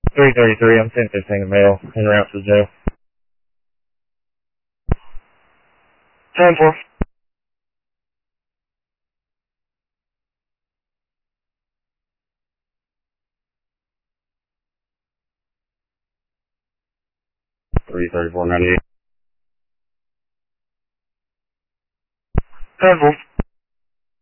333, I'm 1015 in mail, en route to the jail. 10-4. 33498. 10-4.